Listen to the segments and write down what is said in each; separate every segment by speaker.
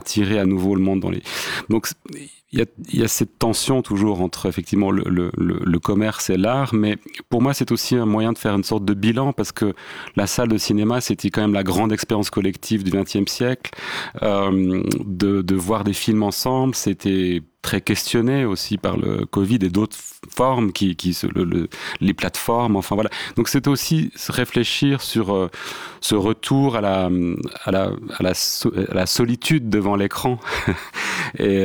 Speaker 1: attirer à nouveau le monde dans les... Donc, il y a cette tension toujours entre effectivement le commerce et l'art, mais pour moi c'est aussi un moyen de faire une sorte de bilan, parce que la salle de cinéma c'était quand même la grande expérience collective du XXe siècle, de voir des films ensemble, c'était très questionné aussi par le Covid et d'autres formes les plateformes, enfin voilà. Donc c'était aussi se réfléchir sur ce retour à la solitude devant l'écran et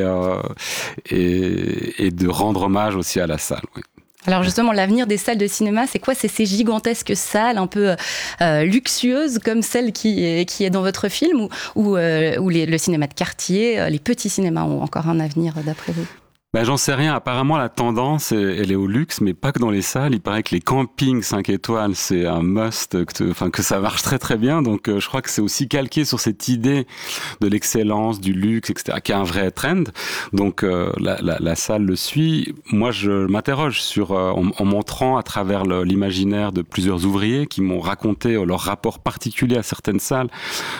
Speaker 1: de rendre hommage aussi à la salle. Oui.
Speaker 2: Alors justement, l'avenir des salles de cinéma, c'est quoi ? C'est ces gigantesques salles un peu luxueuses comme celle qui est dans votre film, ou le cinéma de quartier, les petits cinémas ont encore un avenir d'après vous ?
Speaker 1: Ben, j'en sais rien. Apparemment, la tendance, elle est au luxe, mais pas que dans les salles. Il paraît que les campings 5 étoiles, c'est un must, que ça marche très très bien. Donc, je crois que c'est aussi calqué sur cette idée de l'excellence, du luxe, etc., qui est un vrai trend. Donc, la salle le suit. Moi, je m'interroge sur, en montrant à travers l'imaginaire de plusieurs ouvriers qui m'ont raconté leur rapport particulier à certaines salles.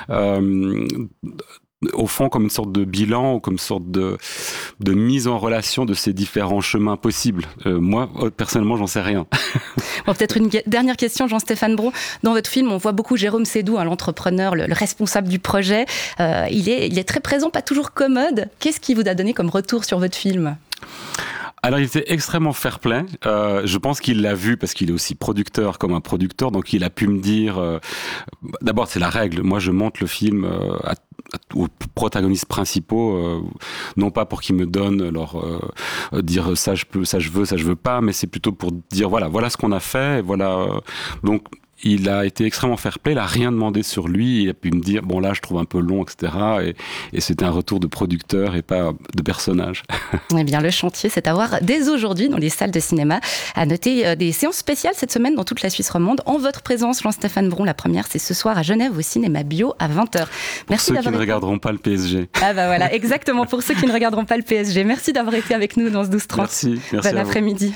Speaker 1: Au fond, comme une sorte de bilan ou comme une sorte de mise en relation de ces différents chemins possibles. Moi, personnellement, j'en sais rien.
Speaker 2: Bon, peut-être une dernière question, Jean-Stéphane Brault. Dans votre film, on voit beaucoup Jérôme Sédou, l'entrepreneur, le responsable du projet. Il est très présent, pas toujours commode. Qu'est-ce qui vous a donné comme retour sur votre film ?
Speaker 1: Alors, il était extrêmement fair-play. Je pense qu'il l'a vu parce qu'il est aussi producteur comme un producteur. Donc, il a pu me dire... d'abord, c'est la règle. Moi, je monte le film aux protagonistes principaux, non pas pour qu'ils me donnent dire ça je peux, ça je veux pas, mais c'est plutôt pour dire voilà ce qu'on a fait, voilà. Donc il a été extrêmement fair-play, il a rien demandé sur lui, il a pu me dire bon là je trouve un peu long, etc. Et c'était un retour de producteur et pas de personnage.
Speaker 2: Eh bien le chantier c'est à voir dès aujourd'hui dans les salles de cinéma. À noter des séances spéciales cette semaine dans toute la Suisse romande. En votre présence, Jean-Stéphane Brault, la première c'est ce soir à Genève au cinéma Bio à 20h.
Speaker 1: Pour ceux qui ne regarderont pas le PSG.
Speaker 2: Ah bah voilà, exactement, pour ceux qui ne regarderont pas le PSG. Merci d'avoir été avec nous dans ce 12-30.
Speaker 1: Merci
Speaker 2: Bon après-midi.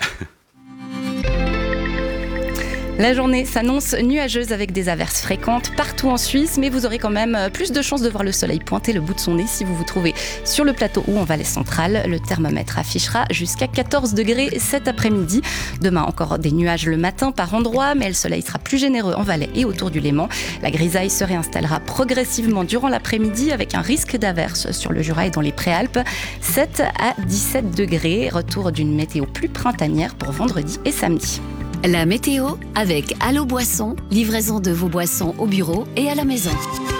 Speaker 2: La journée s'annonce nuageuse avec des averses fréquentes partout en Suisse, mais vous aurez quand même plus de chances de voir le soleil pointer le bout de son nez si vous vous trouvez sur le plateau ou en vallée centrale. Le thermomètre affichera jusqu'à 14 degrés cet après-midi. Demain, encore des nuages le matin par endroits, mais le soleil sera plus généreux en Valais et autour du Léman. La grisaille se réinstallera progressivement durant l'après-midi avec un risque d'averse sur le Jura et dans les Préalpes. 7 à 17 degrés, retour d'une météo plus printanière pour vendredi et samedi.
Speaker 3: La météo avec Allo Boisson, livraison de vos boissons au bureau et à la maison.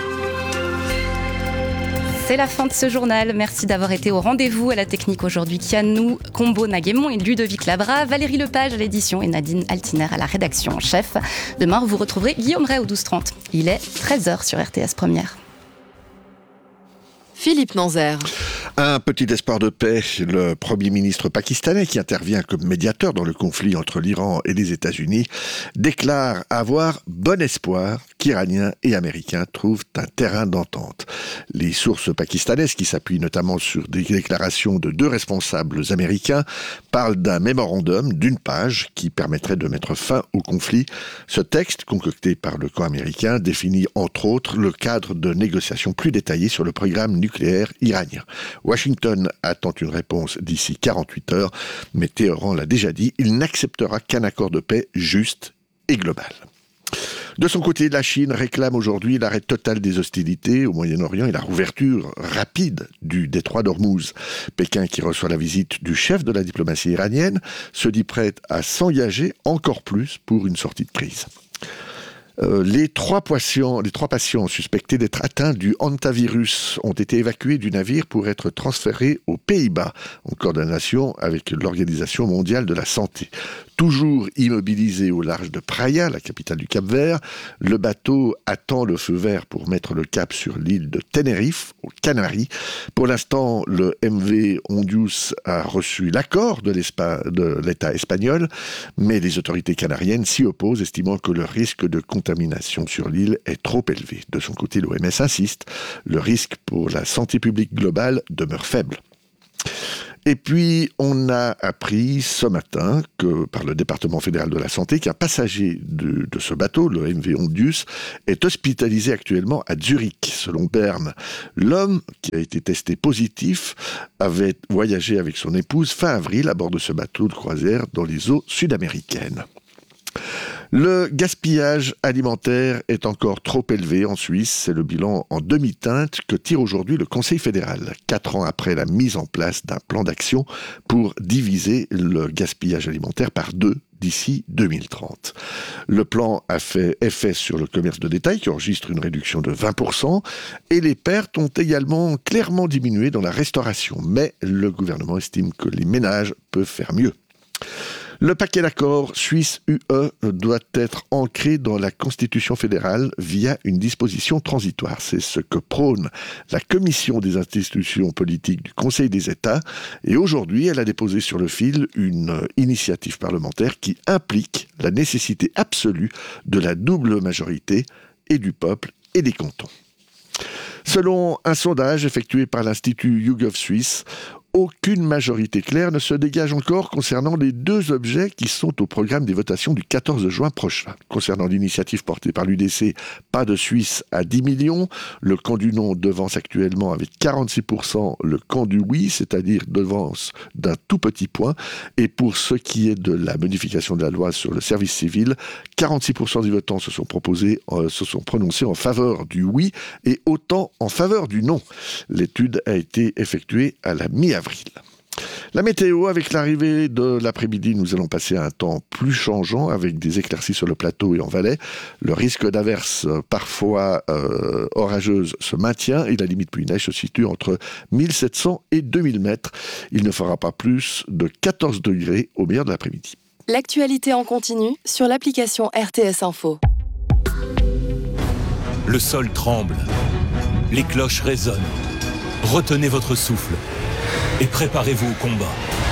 Speaker 2: C'est la fin de ce journal. Merci d'avoir été au rendez-vous. À la technique aujourd'hui, Kianou, Combo Naguémon et Ludovic Labra, Valérie Lepage à l'édition et Nadine Altiner à la rédaction en chef. Demain, vous retrouverez Guillaume Ray au 12h30. Il est 13h sur RTS Première.
Speaker 4: Philippe Nanzer.
Speaker 5: Un petit espoir de paix, le Premier ministre pakistanais qui intervient comme médiateur dans le conflit entre l'Iran et les États-Unis déclare avoir bon espoir qu'Iraniens et Américains trouvent un terrain d'entente. Les sources pakistanaises, qui s'appuient notamment sur des déclarations de 2 responsables américains, parlent d'un mémorandum d'une page qui permettrait de mettre fin au conflit. Ce texte, concocté par le camp américain, définit entre autres le cadre de négociations plus détaillé sur le programme nucléaire iranien. Washington attend une réponse d'ici 48 heures, mais Téhéran l'a déjà dit, il n'acceptera qu'un accord de paix juste et global. De son côté, la Chine réclame aujourd'hui l'arrêt total des hostilités au Moyen-Orient et la rouverture rapide du détroit d'Ormuz. Pékin, qui reçoit la visite du chef de la diplomatie iranienne, se dit prête à s'engager encore plus pour une sortie de crise. Les trois patients suspectés d'être atteints du hantavirus ont été évacués du navire pour être transférés aux Pays-Bas, en coordination avec l'Organisation mondiale de la santé. Toujours immobilisé au large de Praia, la capitale du Cap-Vert, le bateau attend le feu vert pour mettre le cap sur l'île de Tenerife, aux Canaries. Pour l'instant, le MV Hondius a reçu l'accord de l'État espagnol, mais les autorités canariennes s'y opposent, estimant que le risque de contamination sur l'île est trop élevé. De son côté, l'OMS insiste, le risque pour la santé publique globale demeure faible. Et puis, on a appris ce matin que, par le département fédéral de la santé, qu'un passager de ce bateau, le MV Ondius, est hospitalisé actuellement à Zurich, selon Berne. L'homme, qui a été testé positif, avait voyagé avec son épouse fin avril à bord de ce bateau de croisière dans les eaux sud-américaines. Le gaspillage alimentaire est encore trop élevé en Suisse. C'est le bilan en demi-teinte que tire aujourd'hui le Conseil fédéral, 4 ans après la mise en place d'un plan d'action pour diviser le gaspillage alimentaire par 2 d'ici 2030. Le plan a fait effet sur le commerce de détail qui enregistre une réduction de 20% et les pertes ont également clairement diminué dans la restauration. Mais le gouvernement estime que les ménages peuvent faire mieux. Le paquet d'accords Suisse-UE doit être ancré dans la Constitution fédérale via une disposition transitoire. C'est ce que prône la Commission des institutions politiques du Conseil des États. Et aujourd'hui, elle a déposé sur le fil une initiative parlementaire qui implique la nécessité absolue de la double majorité et du peuple et des cantons. Selon un sondage effectué par l'Institut YouGov Suisse, aucune majorité claire ne se dégage encore concernant les 2 objets qui sont au programme des votations du 14 juin prochain. Concernant l'initiative portée par l'UDC, pas de Suisse à 10 millions. Le camp du non devance actuellement avec 46% le camp du oui, c'est-à-dire devance d'un tout petit point. Et pour ce qui est de la modification de la loi sur le service civil, 46% des votants se sont prononcés en faveur du oui et autant en faveur du non. L'étude a été effectuée à la mi-avril. La météo, avec l'arrivée de l'après-midi, nous allons passer à un temps plus changeant avec des éclaircies sur le plateau et en Valais. Le risque d'averses parfois orageuses se maintient et la limite pluie-neige se situe entre 1700 et 2000 mètres. Il ne fera pas plus de 14 degrés au meilleur de l'après-midi.
Speaker 4: L'actualité en continu sur l'application RTS Info.
Speaker 6: Le sol tremble, les cloches résonnent. Retenez votre souffle et préparez-vous au combat.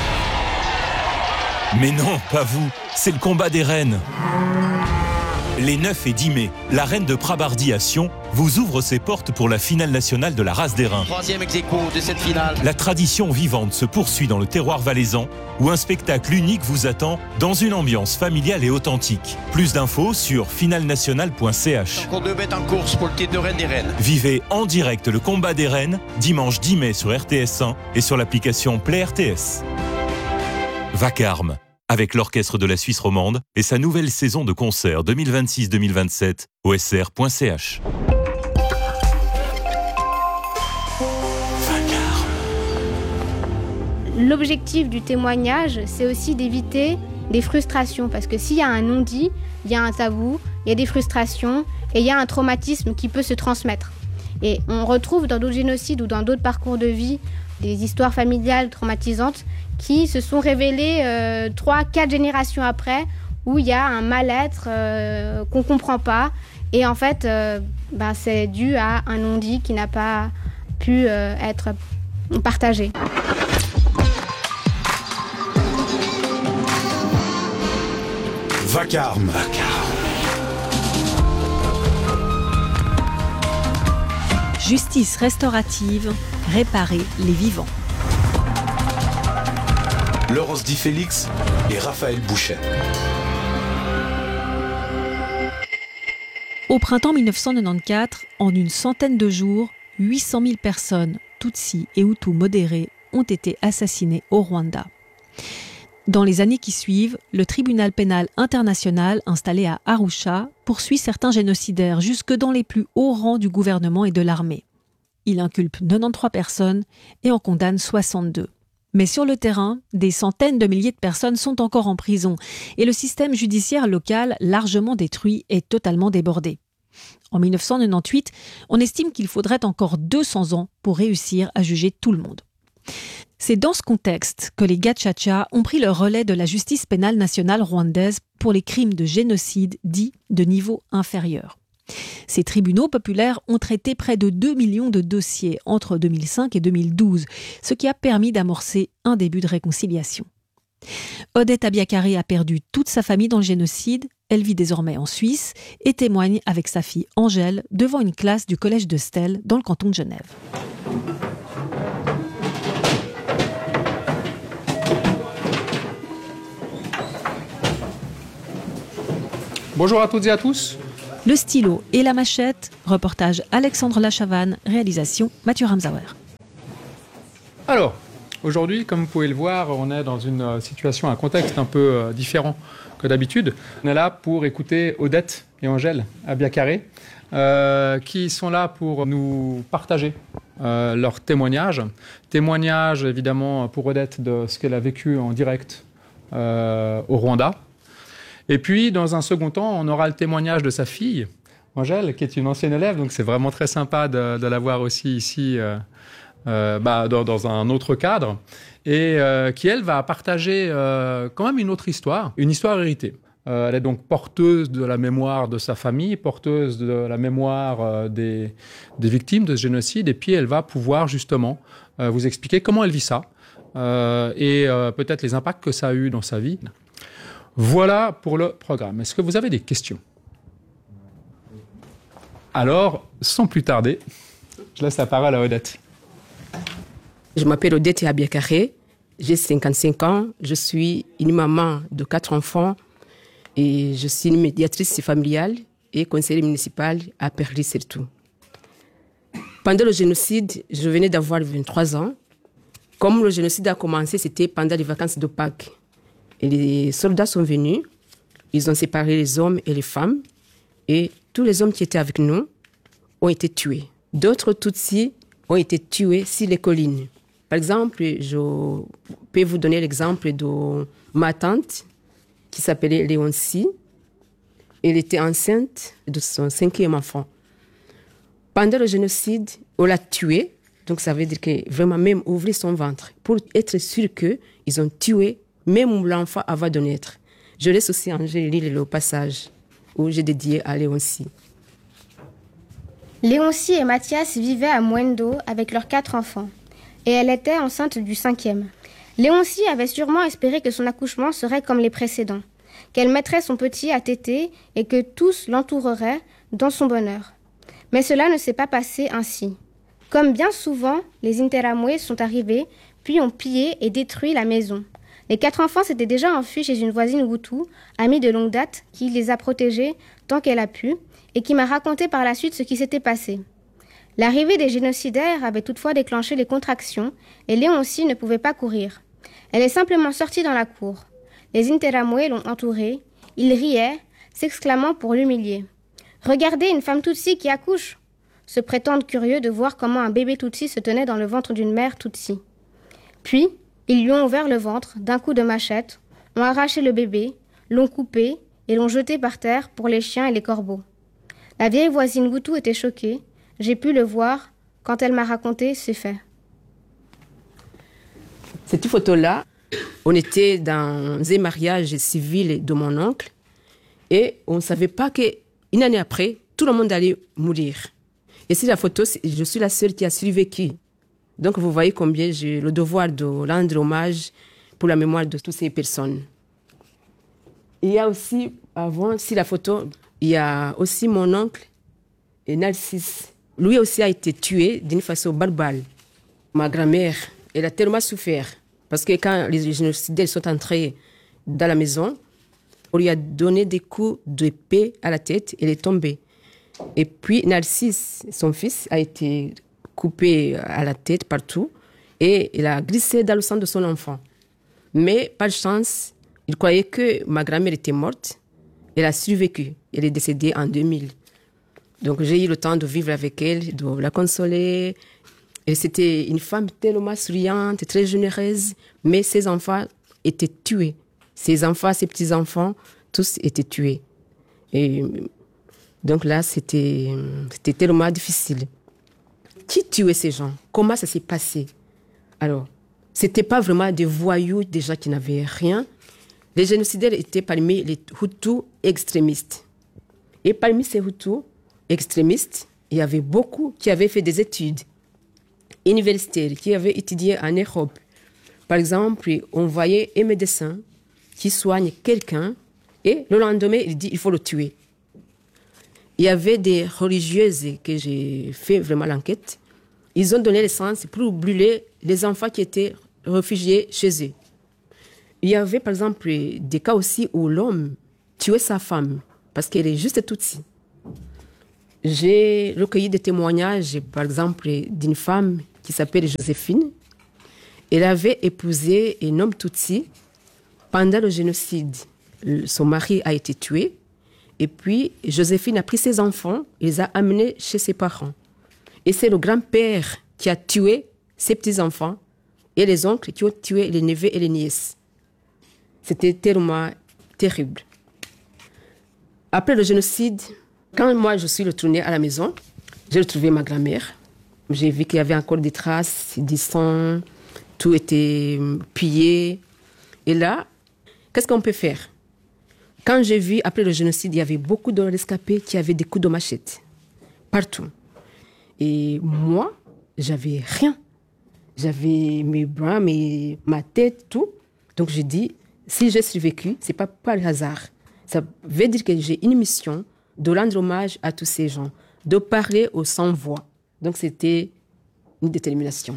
Speaker 6: Mais non, pas vous, c'est le combat des reines. Les 9 et 10 mai, la reine de Prabardi à Sion vous ouvre ses portes pour la finale nationale de la race d'airain.
Speaker 7: 3e ex-aequo de cette finale.
Speaker 6: La tradition vivante se poursuit dans le terroir valaisan, où un spectacle unique vous attend dans une ambiance familiale et authentique. Plus d'infos sur finalnationale.ch.
Speaker 7: Encore 2 bêtes en course pour le titre de reine des reines.
Speaker 6: Vivez en direct le combat des reines, dimanche 10 mai sur RTS1 et sur l'application Play RTS. Vacarme, avec l'Orchestre de la Suisse romande et sa nouvelle saison de concerts 2026-2027 au sr.ch.
Speaker 8: L'objectif du témoignage, c'est aussi d'éviter des frustrations. Parce que s'il y a un non-dit, il y a un tabou, il y a des frustrations et il y a un traumatisme qui peut se transmettre. Et on retrouve dans d'autres génocides ou dans d'autres parcours de vie des histoires familiales traumatisantes qui se sont révélées 3-4 générations après, où il y a un mal-être qu'on ne comprend pas. Et en fait, c'est dû à un non-dit qui n'a pas pu être partagé.
Speaker 6: Vacarme.
Speaker 9: Justice restaurative, réparer les vivants.
Speaker 6: Laurence Di Félix et Raphaël Bouchet.
Speaker 9: Au printemps 1994, en une centaine de jours, 800 000 personnes, Tutsis et Hutus modérés, ont été assassinées au Rwanda. Dans les années qui suivent, le tribunal pénal international installé à Arusha poursuit certains génocidaires jusque dans les plus hauts rangs du gouvernement et de l'armée. Il inculpe 93 personnes et en condamne 62. Mais sur le terrain, des centaines de milliers de personnes sont encore en prison et le système judiciaire local, largement détruit, est totalement débordé. En 1998, on estime qu'il faudrait encore 200 ans pour réussir à juger tout le monde. C'est dans ce contexte que les Gacaca ont pris le relais de la justice pénale nationale rwandaise pour les crimes de génocide dits de niveau inférieur. Ces tribunaux populaires ont traité près de 2 millions de dossiers entre 2005 et 2012, ce qui a permis d'amorcer un début de réconciliation. Odette Abiakari a perdu toute sa famille dans le génocide. Elle vit désormais en Suisse et témoigne avec sa fille Angèle devant une classe du collège de Stel dans le canton de Genève.
Speaker 10: Bonjour à toutes et à tous.
Speaker 9: Le stylo et la machette, reportage Alexandre Lachavanne, réalisation Mathieu Ramsauer.
Speaker 10: Alors, aujourd'hui, comme vous pouvez le voir, on est dans une situation, un contexte un peu différent que d'habitude. On est là pour écouter Odette et Angèle à Biacarré, qui sont là pour nous partager leurs témoignages. Témoignages, évidemment, pour Odette de ce qu'elle a vécu en direct au Rwanda. Et puis, dans un second temps, on aura le témoignage de sa fille, Angèle, qui est une ancienne élève. Donc, c'est vraiment très sympa de la voir aussi ici, dans un autre cadre. Et qui, elle, va partager quand même une autre histoire, une histoire héritée. Elle est donc porteuse de la mémoire de sa famille, porteuse de la mémoire des victimes de ce génocide. Et puis, elle va pouvoir justement vous expliquer comment elle vit ça et peut-être les impacts que ça a eu dans sa vie. Voilà pour le programme. Est-ce que vous avez des questions? Alors, sans plus tarder, je laisse la parole à Odette.
Speaker 11: Je m'appelle Odette Abiakaré, j'ai 55 ans, je suis une maman de 4 enfants et je suis une médiatrice familiale et conseillère municipale à Perly surtout. Pendant le génocide, je venais d'avoir 23 ans. Comme le génocide a commencé, c'était pendant les vacances de Pâques. Et les soldats sont venus, ils ont séparé les hommes et les femmes, et tous les hommes qui étaient avec nous ont été tués. D'autres Tutsis ont été tués sur les collines. Par exemple, je peux vous donner l'exemple de ma tante, qui s'appelait Léoncie. Elle était enceinte de son 5e enfant. Pendant le génocide, on l'a tuée, donc ça veut dire que vraiment même ouvrir son ventre, pour être sûr qu'ils ont tué même l'enfant avant de naître. Je laisse aussi Angèle lire le passage où j'ai dédié à Léoncie.
Speaker 8: Léoncie et Mathias vivaient à Mwendo avec leurs 4 enfants. Et elle était enceinte du 5e. Léoncie avait sûrement espéré que son accouchement serait comme les précédents, qu'elle mettrait son petit à téter et que tous l'entoureraient dans son bonheur. Mais cela ne s'est pas passé ainsi. Comme bien souvent, les Interamwe sont arrivés, puis ont pillé et détruit la maison. Les 4 enfants s'étaient déjà enfuis chez une voisine Hutu, amie de longue date, qui les a protégés tant qu'elle a pu, et qui m'a raconté par la suite ce qui s'était passé. L'arrivée des génocidaires avait toutefois déclenché les contractions, et Léoncie ne pouvait pas courir. Elle est simplement sortie dans la cour. Les Interamwe l'ont entourée, ils riaient, s'exclamant pour l'humilier. « Regardez une femme Tutsi qui accouche !» se prétendent curieux de voir comment un bébé Tutsi se tenait dans le ventre d'une mère Tutsi. Puis, ils lui ont ouvert le ventre d'un coup de machette, ont arraché le bébé, l'ont coupé et l'ont jeté par terre pour les chiens et les corbeaux. La vieille voisine Hutu était choquée. J'ai pu le voir quand elle m'a raconté ces faits.
Speaker 11: Cette photo-là, on était dans un mariage civil de mon oncle et on ne savait pas qu'une année après, tout le monde allait mourir. Et sur la photo, je suis la seule qui a survécu. Donc vous voyez combien j'ai le devoir de rendre hommage pour la mémoire de toutes ces personnes. Il y a aussi, avant, sur la photo, il y a aussi mon oncle, Narcisse. Lui aussi a été tué d'une façon barbare. Ma grand-mère, elle a tellement souffert. Parce que quand les génocidaires sont entrés dans la maison, on lui a donné des coups d'épée à la tête, elle est tombée. Et puis Narcisse, son fils, a été coupé à la tête partout et il a glissé dans le sang de son enfant. Mais par chance, il croyait que ma grand-mère était morte. Elle a survécu. Elle est décédée en 2000. Donc j'ai eu le temps de vivre avec elle, de la consoler. Et c'était une femme tellement souriante, très généreuse, mais ses enfants étaient tués. Ses enfants, ses petits-enfants, tous étaient tués. Et donc là, c'était tellement difficile. Qui tuait ces gens? Comment ça s'est passé? Alors, c'était pas vraiment des voyous, des gens qui n'avaient rien. Les génocidaires étaient parmi les Hutus extrémistes. Et parmi ces Hutus extrémistes, il y avait beaucoup qui avaient fait des études universitaires, qui avaient étudié en Europe. Par exemple, on voyait un médecin qui soigne quelqu'un et le lendemain, il dit il faut le tuer. Il y avait des religieuses que j'ai fait vraiment l'enquête. Ils ont donné l'essence pour brûler les enfants qui étaient réfugiés chez eux. Il y avait par exemple des cas aussi où l'homme tuait sa femme parce qu'elle est juste Tutsi. J'ai recueilli des témoignages, par exemple, d'une femme qui s'appelle Joséphine. Elle avait épousé un homme Tutsi pendant le génocide. Son mari a été tué. Et puis, Joséphine a pris ses enfants et les a amenés chez ses parents. Et c'est le grand-père qui a tué ses petits-enfants et les oncles qui ont tué les neveux et les nièces. C'était tellement terrible. Après le génocide, quand moi je suis retournée à la maison, j'ai retrouvé ma grand-mère. J'ai vu qu'il y avait encore des traces, du sang, tout était pillé. Et là, qu'est-ce qu'on peut faire? Quand j'ai vu, après le génocide, il y avait beaucoup de rescapés qui avaient des coups de machette, partout. Et moi, j'avais rien. J'avais mes bras, ma tête, tout. Donc j'ai dit, si j'ai survécu, ce n'est pas par hasard. Ça veut dire que j'ai une mission de rendre hommage à tous ces gens, de parler aux sans-voix. Donc c'était une détermination.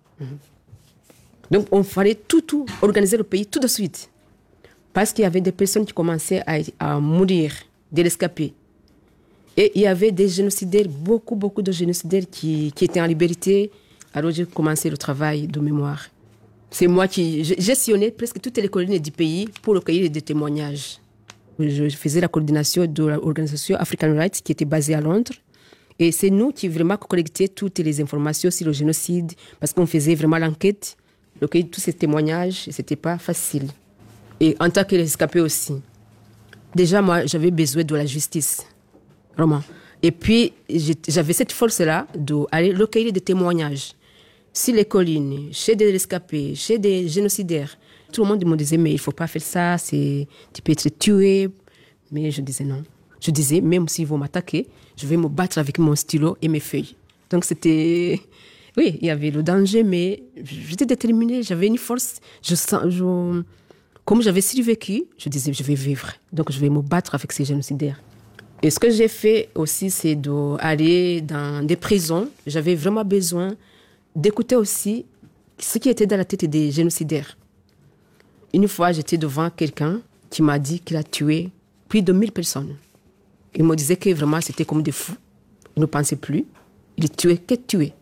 Speaker 11: Donc on fallait tout, organiser le pays tout de suite. Parce qu'il y avait des personnes qui commençaient à mourir, des rescapés. Et il y avait des génocidaires, beaucoup de génocidaires qui étaient en liberté. Alors j'ai commencé le travail de mémoire. C'est moi qui gestionnais presque toutes les collines du pays pour recueillir des témoignages. Je faisais la coordination de l'organisation African Rights qui était basée à Londres. Et c'est nous qui vraiment collections toutes les informations sur le génocide parce qu'on faisait vraiment l'enquête, recueillir tous ces témoignages et ce n'était pas facile. Et en tant que rescapé aussi. Déjà, moi, j'avais besoin de la justice. Vraiment. Et puis, j'avais cette force-là d'aller recueillir des témoignages sur les collines, chez des rescapés, chez des génocidaires. Tout le monde me disait, mais il ne faut pas faire ça, tu peux être tué. Mais je disais non. Je disais, même s'ils vont m'attaquer, je vais me battre avec mon stylo et mes feuilles. Donc c'était... Oui, il y avait le danger, mais j'étais déterminée, j'avais une force. Comme j'avais survécu, je disais, je vais vivre. Donc je vais me battre avec ces génocidaires. Et ce que j'ai fait aussi, c'est d'aller dans des prisons. J'avais vraiment besoin d'écouter aussi ce qui était dans la tête des génocidaires. Une fois, j'étais devant quelqu'un qui m'a dit qu'il a tué plus de 1000 personnes. Il me disait que vraiment, c'était comme des fous. Il ne pensait plus. Il tuait que tuer.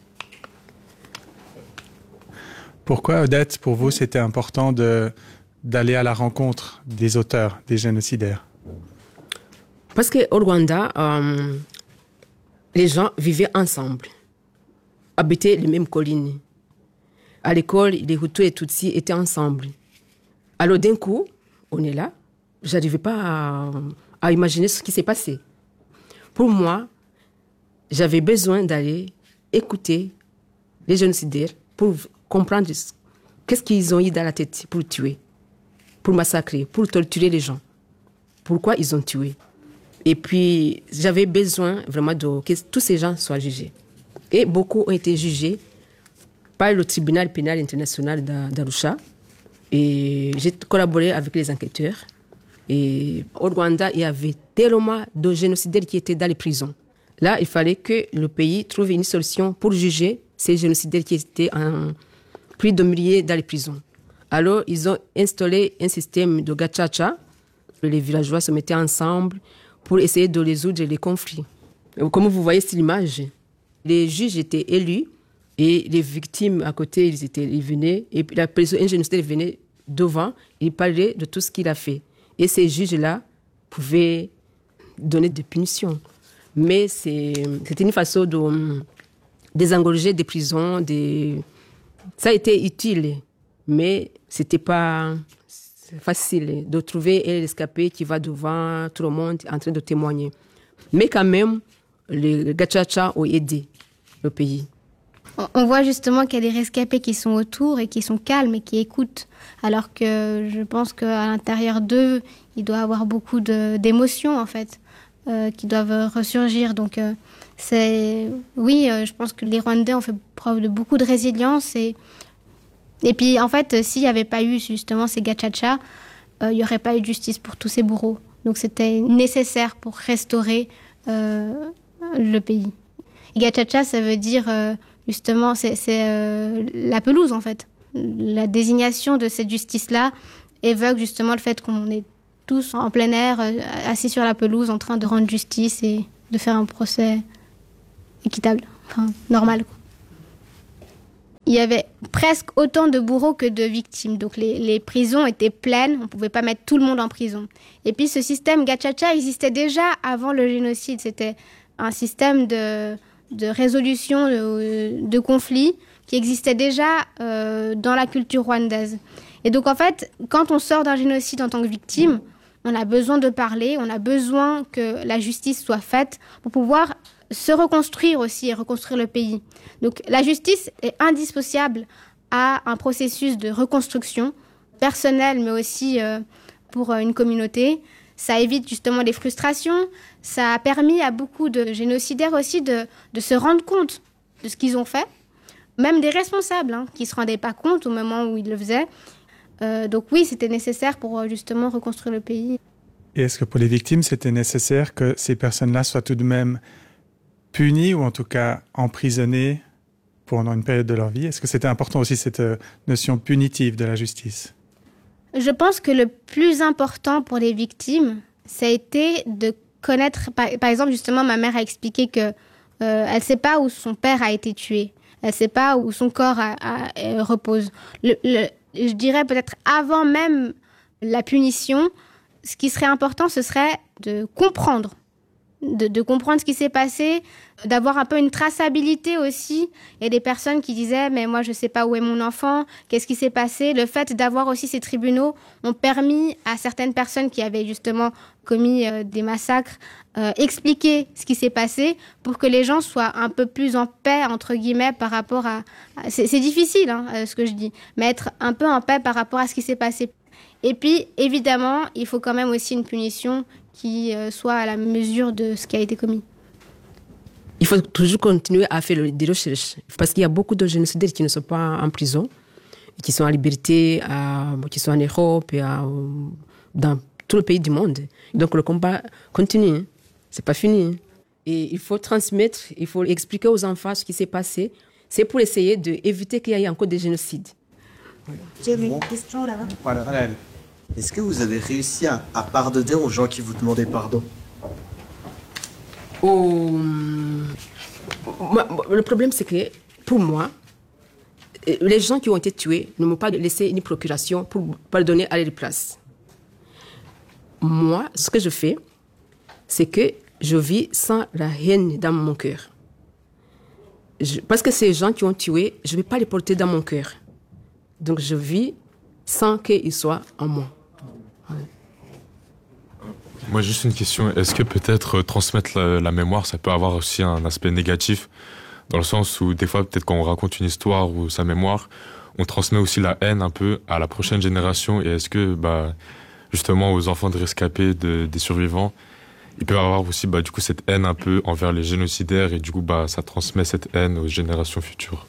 Speaker 12: Pourquoi, Odette, pour vous, c'était important d'aller à la rencontre des auteurs, des génocidaires?
Speaker 11: Parce qu'au Rwanda, les gens vivaient ensemble, habitaient les mêmes collines. À l'école, les Hutus et Tutsis étaient ensemble. Alors d'un coup, on est là. Je n'arrivais pas à imaginer ce qui s'est passé. Pour moi, j'avais besoin d'aller écouter les génocidaires pour comprendre qu'est-ce qu'ils ont eu dans la tête pour tuer, pour massacrer, pour torturer les gens. Pourquoi ils ont tué. Et puis, j'avais besoin vraiment que tous ces gens soient jugés. Et beaucoup ont été jugés par le tribunal pénal international d'Arusha. Et j'ai collaboré avec les enquêteurs. Et au Rwanda, il y avait tellement de génocidaires qui étaient dans les prisons. Là, il fallait que le pays trouve une solution pour juger ces génocidaires qui étaient en plus de milliers dans les prisons. Alors, ils ont installé un système de gachacha. Les villageois se mettaient ensemble pour essayer de résoudre les conflits. Comme vous voyez sur l'image, les juges étaient élus et les victimes à côté, ils venaient. Et puis un génocidaire venait devant, il parlait de tout ce qu'il a fait. Et ces juges-là pouvaient donner des punitions. Mais c'était une façon de désengorger des prisons. Ça a été utile, mais ce n'était pas facile de trouver un rescapé qui va devant tout le monde en train de témoigner. Mais quand même, les gachacha ont aidé le pays.
Speaker 8: On voit justement qu'il y a des rescapés qui sont autour et qui sont calmes et qui écoutent. Alors que je pense qu'à l'intérieur d'eux, il doit y avoir beaucoup d'émotions, en fait, qui doivent ressurgir. Donc, je pense que les Rwandais ont fait preuve de beaucoup de résilience. Et puis, en fait, s'il n'y avait pas eu justement ces gachacha, il n'y aurait pas eu de justice pour tous ces bourreaux. Donc, c'était nécessaire pour restaurer le pays. Et gachacha, ça veut dire... Justement, c'est la pelouse, en fait. La désignation de cette justice-là évoque justement le fait qu'on est tous en plein air, assis sur la pelouse, en train de rendre justice et de faire un procès équitable, enfin normal, quoi. Il y avait presque autant de bourreaux que de victimes. Donc les prisons étaient pleines, on ne pouvait pas mettre tout le monde en prison. Et puis ce système gachacha existait déjà avant le génocide. C'était un système de résolution de conflits qui existait déjà dans la culture rwandaise. Et donc en fait, quand on sort d'un génocide en tant que victime, on a besoin de parler, on a besoin que la justice soit faite pour pouvoir se reconstruire aussi et reconstruire le pays. Donc la justice est indissociable à un processus de reconstruction personnelle, mais aussi pour une communauté. Ça évite justement les frustrations. Ça a permis à beaucoup de génocidaires aussi de se rendre compte de ce qu'ils ont fait. Même des responsables qui ne se rendaient pas compte au moment où ils le faisaient. Donc oui, c'était nécessaire pour justement reconstruire le pays.
Speaker 12: Et est-ce que pour les victimes, c'était nécessaire que ces personnes-là soient tout de même punies ou en tout cas emprisonnées pendant une période de leur vie? Est-ce que c'était important aussi cette notion punitive de la justice?
Speaker 8: Je pense que le plus important pour les victimes, ça a été de connaître... Par exemple, justement, ma mère a expliqué qu'elle ne sait pas où son père a été tué. Elle ne sait pas où son corps repose. Je dirais peut-être avant même la punition, ce qui serait important, ce serait de comprendre. De comprendre ce qui s'est passé, d'avoir un peu une traçabilité aussi. Il y a des personnes qui disaient « mais moi je ne sais pas où est mon enfant, qu'est-ce qui s'est passé ?» Le fait d'avoir aussi ces tribunaux ont permis à certaines personnes qui avaient justement commis des massacres expliquer ce qui s'est passé pour que les gens soient un peu plus en paix, entre guillemets, par rapport à... C'est difficile ce que je dis, mais être un peu en paix par rapport à ce qui s'est passé. Et puis, évidemment, il faut quand même aussi une punition qui soit à la mesure de ce qui a été commis.
Speaker 11: Il faut toujours continuer à faire des recherches, parce qu'il y a beaucoup de génocidaires qui ne sont pas en prison, qui sont en liberté, qui sont en Europe, et dans tout le pays du monde. Donc le combat continue, c'est pas fini. Et il faut transmettre, il faut expliquer aux enfants ce qui s'est passé. C'est pour essayer d'éviter qu'il y ait encore des génocides.
Speaker 13: J'ai une question là-bas. Voilà. Est-ce que vous avez réussi à pardonner aux gens qui vous demandaient pardon?
Speaker 11: Le problème, c'est que, pour moi, les gens qui ont été tués ne m'ont pas laissé une procuration pour pardonner à leur place. Moi, ce que je fais, c'est que je vis sans la haine dans mon cœur. Parce que ces gens qui ont tué, je ne vais pas les porter dans mon cœur. Donc je vis sans qu'ils soient en moi.
Speaker 14: Moi, juste une question. Est-ce que peut-être transmettre la mémoire, ça peut avoir aussi un aspect négatif, dans le sens où des fois, peut-être quand on raconte une histoire ou sa mémoire, on transmet aussi la haine un peu à la prochaine génération. Et est-ce que, justement, aux enfants de rescapés des survivants, il peut y avoir aussi du coup, cette haine un peu envers les génocidaires et du coup, ça transmet cette haine aux générations futures?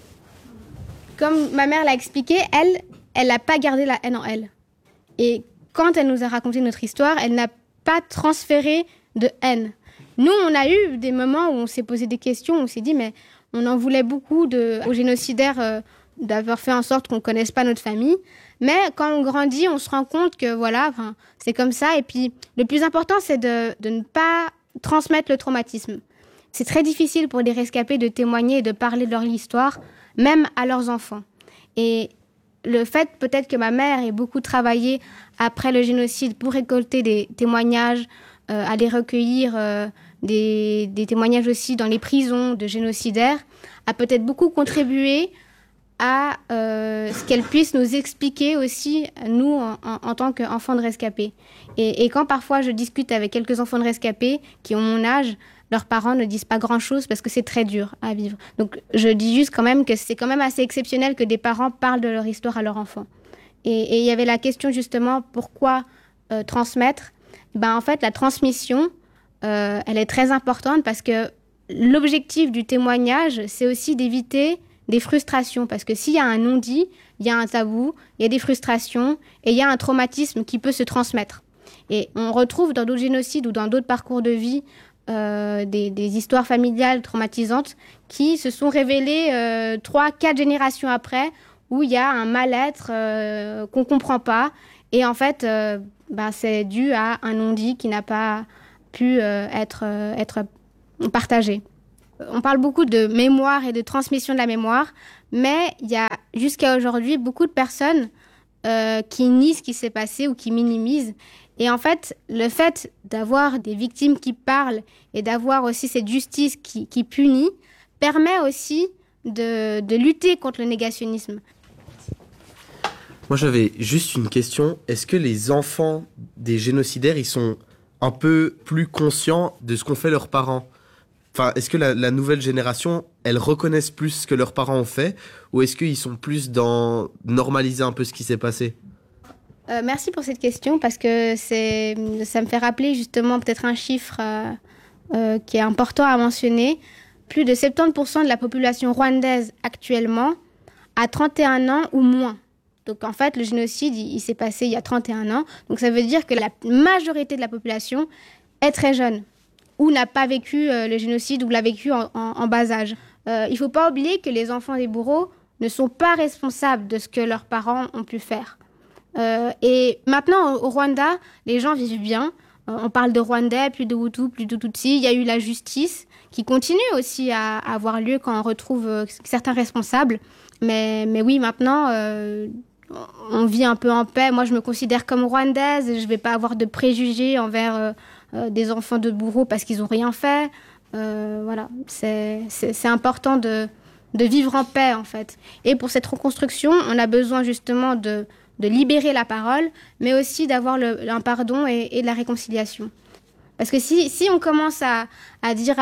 Speaker 8: Comme ma mère l'a expliqué, elle n'a pas gardé la haine en elle. Et quand elle nous a raconté notre histoire, elle n'a pas transféré de haine. Nous, on a eu des moments où on s'est posé des questions, on s'est dit, mais on en voulait beaucoup aux génocidaires d'avoir fait en sorte qu'on ne connaisse pas notre famille. Mais quand on grandit, on se rend compte que voilà, c'est comme ça. Et puis, le plus important, c'est de ne pas transmettre le traumatisme. C'est très difficile pour les rescapés de témoigner et de parler de leur histoire, même à leurs enfants. Et le fait peut-être que ma mère ait beaucoup travaillé après le génocide pour récolter des témoignages, aller recueillir des témoignages aussi dans les prisons de génocidaires, a peut-être beaucoup contribué à ce qu'elle puisse nous expliquer aussi, nous, en tant qu'enfants de rescapés. Et quand parfois je discute avec quelques enfants de rescapés qui ont mon âge, leurs parents ne disent pas grand-chose parce que c'est très dur à vivre. Donc je dis juste quand même que c'est quand même assez exceptionnel que des parents parlent de leur histoire à leurs enfants. Et il y avait la question justement, pourquoi transmettre? En fait, la transmission, elle est très importante parce que l'objectif du témoignage, c'est aussi d'éviter des frustrations. Parce que s'il y a un non-dit, il y a un tabou, il y a des frustrations et il y a un traumatisme qui peut se transmettre. Et on retrouve dans d'autres génocides ou dans d'autres parcours de vie des histoires familiales traumatisantes qui se sont révélées 3-4 générations après, où il y a un mal-être qu'on ne comprend pas. Et en fait, c'est dû à un non-dit qui n'a pas pu être partagé. On parle beaucoup de mémoire et de transmission de la mémoire, mais il y a jusqu'à aujourd'hui beaucoup de personnes qui nient ce qui s'est passé ou qui minimisent. Et en fait, le fait d'avoir des victimes qui parlent et d'avoir aussi cette justice qui punit permet aussi de lutter contre le négationnisme.
Speaker 13: Moi, j'avais juste une question. Est-ce que les enfants des génocidaires, ils sont un peu plus conscients de ce qu'ont fait leurs parents ? Enfin, est-ce que la nouvelle génération, elles reconnaissent plus ce que leurs parents ont fait, ou est-ce qu'ils sont plus dans normaliser un peu ce qui s'est passé ?
Speaker 8: Merci pour cette question, parce que ça me fait rappeler justement peut-être un chiffre qui est important à mentionner. Plus de 70% de la population rwandaise actuellement a 31 ans ou moins. Donc en fait, le génocide, il s'est passé il y a 31 ans. Donc ça veut dire que la majorité de la population est très jeune, ou n'a pas vécu le génocide, ou l'a vécu en bas âge. Il ne faut pas oublier que les enfants des bourreaux ne sont pas responsables de ce que leurs parents ont pu faire. Et maintenant, au Rwanda, les gens vivent bien. On parle de Rwandais, plus de Hutus, plus de Tutsis. Il y a eu la justice qui continue aussi à avoir lieu quand on retrouve certains responsables. Mais oui, maintenant, on vit un peu en paix. Moi, je me considère comme rwandaise. Je ne vais pas avoir de préjugés envers des enfants de bourreaux parce qu'ils n'ont rien fait. Voilà, c'est important de vivre en paix, en fait. Et pour cette reconstruction, on a besoin justement de libérer la parole, mais aussi d'avoir un pardon et de la réconciliation. Parce que si on commence à dire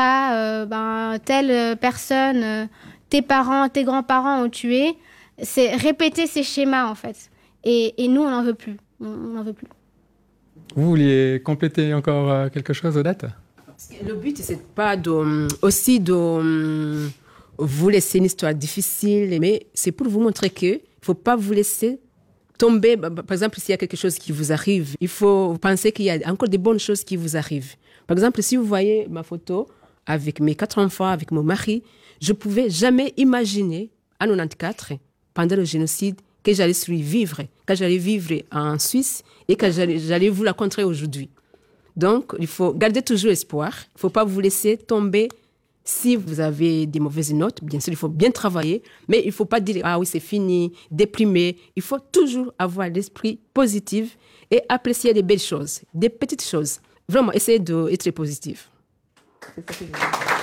Speaker 8: telle personne, tes parents, tes grands-parents ont tué, c'est répéter ces schémas, en fait. Et nous, on n'en veut plus. On n'en veut plus.
Speaker 10: Vous vouliez compléter encore quelque chose, Odette ?
Speaker 11: Le but, c'est pas aussi de vous laisser une histoire difficile, mais c'est pour vous montrer qu'il ne faut pas vous laisser tomber. Par exemple, s'il y a quelque chose qui vous arrive, il faut penser qu'il y a encore des bonnes choses qui vous arrivent. Par exemple, si vous voyez ma photo avec mes 4 enfants, avec mon mari, je ne pouvais jamais imaginer, en 1994, pendant le génocide, que j'allais survivre, que j'allais vivre en Suisse et que j'allais vous rencontrer aujourd'hui. Donc, il faut garder toujours espoir. Il ne faut pas vous laisser tomber. Si vous avez des mauvaises notes, bien sûr, il faut bien travailler, mais il ne faut pas dire « Ah oui, c'est fini », déprimer. Il faut toujours avoir l'esprit positif et apprécier des belles choses, des petites choses. Vraiment, essayer d'être positif. C'est ça que je veux dire.